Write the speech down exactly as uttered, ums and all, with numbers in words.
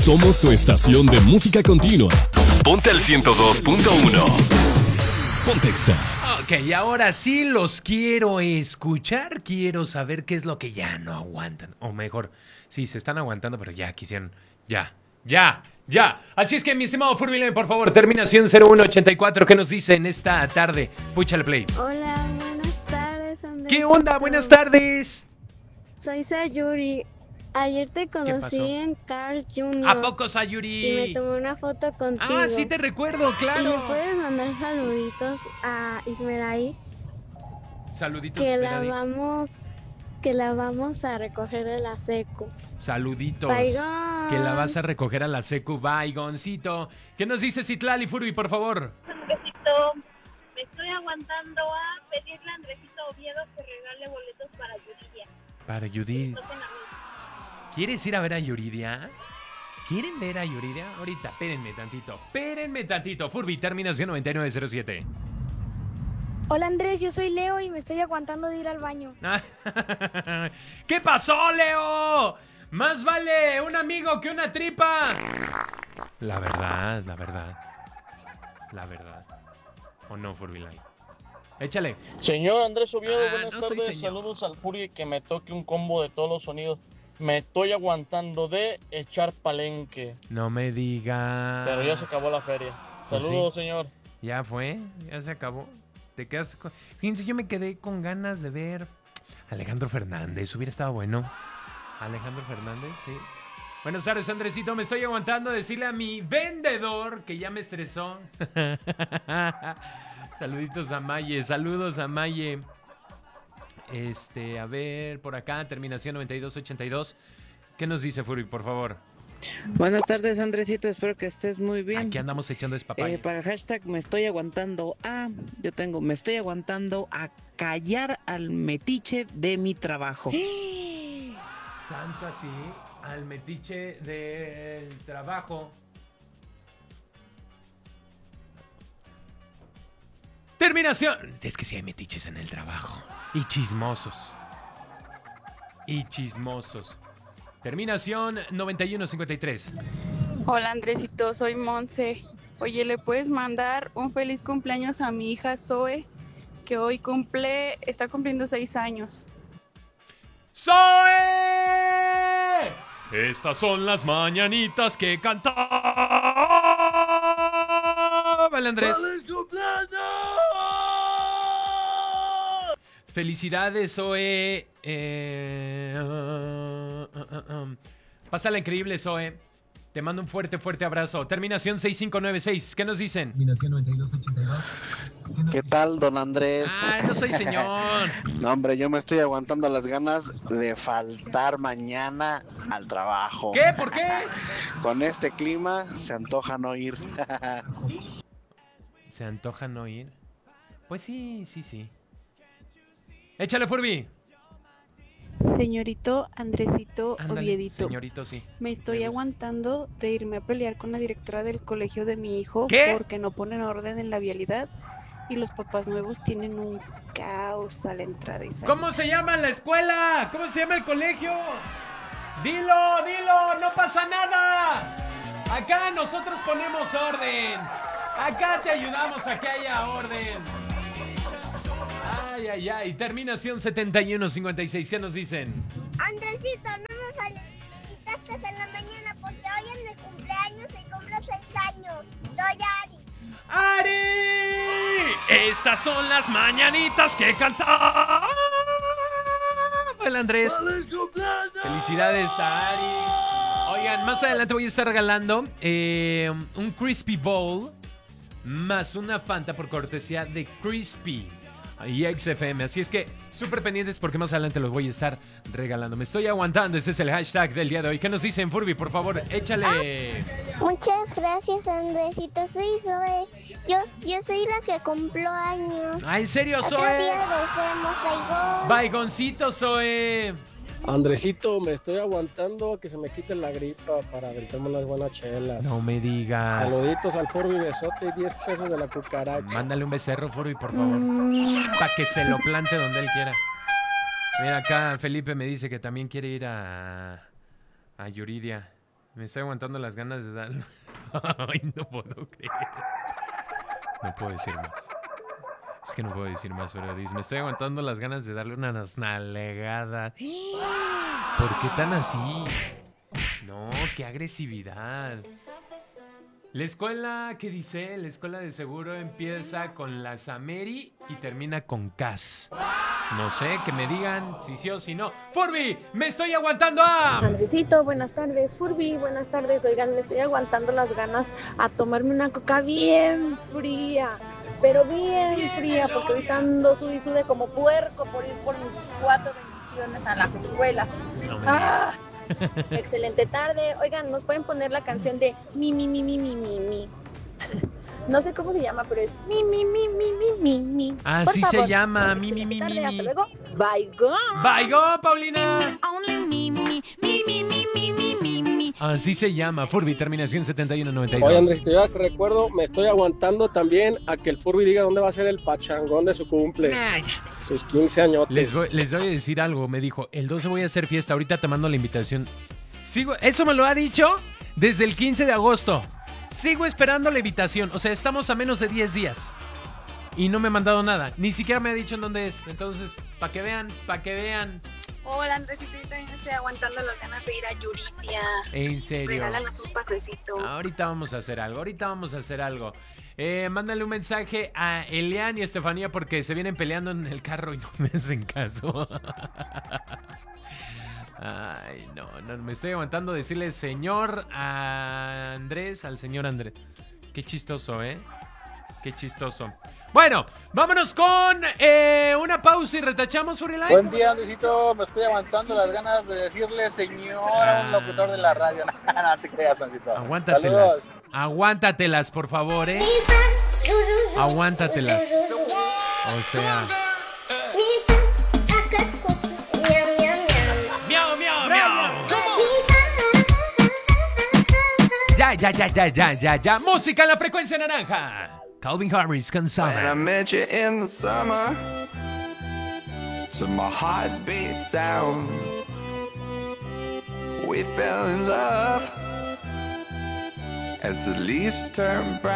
Somos tu estación de música continua. Ponte al ciento dos punto uno. Pontexa. Ok, y ahora sí los quiero escuchar. Quiero saber qué es lo que ya no aguantan. O mejor, sí, se están aguantando, pero ya quisieron. Ya, ya, ya. Así es que, mi estimado Furbilén, por favor, terminación cero uno ochenta y cuatro. ¿Qué nos dice en esta tarde? Púchale play. Hola, buenas tardes, Andrés. ¿Qué onda? Buenas tardes. Soy Sayuri. Ayer te conocí pasó? en Cars junior ¿A poco, y Sayuri? me tomé una foto contigo. Ah, sí te recuerdo, ¿Y le claro. puedes mandar saluditos a Ismeraí? Saluditos, Que la Ismeraí. vamos, que la vamos a recoger de la secu. Saluditos. Baigón. Que la vas a recoger a la secu. Baigoncito. ¿Qué nos dice Citlali Furby, por favor? Andresito, me estoy aguantando a pedirle a Andresito Oviedo que regale boletos para Yuridia. Para Judith. ¿Quieres ir a ver a Yuridia? ¿Quieren ver a Yuridia? Ahorita, espérenme tantito. Espérenme tantito. Furby, terminación noventa y nueve cero siete. Hola Andrés, yo soy Leo y me estoy aguantando de ir al baño. ¿Qué pasó, Leo? Más vale un amigo que una tripa. La verdad, la verdad. La verdad. ¿O no, Furbilay? Échale. Señor Andrés Oviedo, Ah, buenas no soy tardes. señor. Saludos al Fury, que me toque un combo de todos los sonidos. Me estoy aguantando de echar palenque, No me diga. pero ya se acabó la feria. Pues Saludos, sí. señor. Ya fue, ya se acabó. Te quedas con... Fíjense, yo me quedé con ganas de ver a Alejandro Fernández. Hubiera estado bueno. Alejandro Fernández, sí. Buenas tardes, Andresito. Me estoy aguantando a decirle a mi vendedor que ya me estresó. Saluditos a Maye. Saludos a Maye. Este, a ver, por acá, terminación noventa y dos ochenta y dos. ¿Qué nos dice Furby, por favor? Buenas tardes, Andresito, espero que estés muy bien. Aquí andamos echando espapaya. Eh, para el hashtag me estoy aguantando a, yo tengo, me estoy aguantando a callar al metiche de mi trabajo. Tanto así, al metiche del trabajo. Terminación. Es que sí hay metiches en el trabajo. Y chismosos. Y chismosos. Terminación noventa y uno cincuenta y tres. Hola Andresito, soy Monse. Oye, ¿le puedes mandar un feliz cumpleaños a mi hija Zoe? Que hoy cumple, está cumpliendo seis años. ¡Zoe! Estas son las mañanitas que cantaba el Andrés. ¡Feliz cumpleaños! Felicidades, Zoe. Eh, uh, uh, uh, um. Pásala increíble, Zoe. Te mando un fuerte, fuerte abrazo. Terminación seis cinco nueve seis. ¿Qué nos dicen? ¿Qué tal, don Andrés? Ah, no soy señor. No, hombre, yo me estoy aguantando las ganas de faltar mañana al trabajo. ¿Qué? ¿Por qué? Con este clima se antoja no ir. ¿Se antoja no ir? Pues sí, sí, sí. Échale, Furby. Señorito Andresito Ándale, Oviedito, señorito, sí. me estoy Me gusta. aguantando de irme a pelear con la directora del colegio de mi hijo ¿Qué? porque no ponen orden en la vialidad y los papás nuevos tienen un caos a la entrada y salida. ¿Cómo se llama la escuela? ¿Cómo se llama el colegio? Dilo, dilo, no pasa nada. Acá nosotros ponemos orden. Acá te ayudamos a que haya orden. Ay, ay, ay. Terminación setenta y uno cincuenta y seis. ¿Qué nos dicen? Andresito, no nos felicitaste en la mañana porque hoy es mi cumpleaños y cumplo seis años. Soy Ari. ¡Ari! Estas son las mañanitas que cantaba el Andrés. Felicidades a Ari. Oigan, más adelante voy a estar regalando eh, un Crispy Bowl más una Fanta por cortesía de Crispy y X F M. Así es que súper pendientes porque más adelante los voy a estar regalando. Me estoy aguantando. Ese es el hashtag del día de hoy. ¿Qué nos dicen, Furby? Por favor, échale. Muchas gracias, Andresito. Soy Zoe. Yo, yo soy la que cumplió años. Ah, ¿en serio, Otro Zoe? día nos vemos, Baigón. Baigoncito, Zoe. Andresito, me estoy aguantando a que se me quite la gripa para aventarme unas buenas chelas. No me digas. Saluditos al Furby, besote y diez pesos de la cucaracha. Mándale un becerro, Furby, por favor. Para que se lo plante donde él quiera. Mira, acá Felipe me dice que también quiere ir a, a Yuridia. Me estoy aguantando las ganas de darle... Ay, no puedo creer. No puedo decir más. Es que no puedo decir más, pero dice, me estoy aguantando las ganas de darle una nalegada. ¿Por qué tan así? No, qué agresividad. La escuela, ¿qué dice? La escuela de seguro empieza con la Sameri y termina con Cas. No sé, que me digan si sí o si no. ¡Furby! ¡Me estoy aguantando a! Andresito, buenas tardes. Furby, buenas tardes. Oigan, me estoy aguantando las ganas a tomarme una coca bien fría. Pero bien, bien fría, porque ahorita ando sud y sude como puerco por ir por mis cuatro bendiciones a la escuela. No me ah, excelente tarde. Oigan, ¿nos pueden poner la canción de mi, mi, mi, mi, mi, mi, mi? No sé cómo se llama, pero es mi, mi, mi, mi, mi, mi, mi. Así se llama, mi, mi, mi, mi. Hasta luego. Bye, go. Bye, go, Paulina. Only me, me, me, me, me, me, me, me, me. Así se llama, Furby, terminación setenta y uno noventa y dos. Oye, Andrés, yo que recuerdo, me estoy aguantando también a que el Furby diga dónde va a ser el pachangón de su cumple. Nah, sus quince añotes. Les voy, les voy a decir algo, me dijo, el doce voy a hacer fiesta, ahorita te mando la invitación. Sigo, eso me lo ha dicho desde el quince de agosto. Sigo esperando la invitación, o sea, estamos a menos de diez días. Y no me ha mandado nada, ni siquiera me ha dicho en dónde es. Entonces, para que vean, para que vean. Hola, Andresito, yo también estoy aguantando las ganas de ir a Yuridia. En serio. Regálanos un pasecito. Ahorita vamos a hacer algo, ahorita vamos a hacer algo. Eh, mándale un mensaje a Elian y Estefanía porque se vienen peleando en el carro y no me hacen caso. Ay, no, no, me estoy aguantando decirle señor a Andrés, al señor Andrés. Qué chistoso, ¿eh? Qué chistoso. Bueno, vámonos con eh, una pausa y retachamos Furby Live. Buen día, Andresito. Me estoy aguantando las ganas de decirle señor a un locutor de la radio. No te creas, Andresito. Aguántatelas. Saludos. Aguántatelas, por favor, ¿eh? Aguántatelas. O sea... Miau, miau, miau. Ya, ya, ya, ya, ya, ya, ya. Música en la frecuencia naranja. Calvin Harris con Summer. When I met you in the summer, to my heartbeat sound, we fell in love as the leaves turn brown.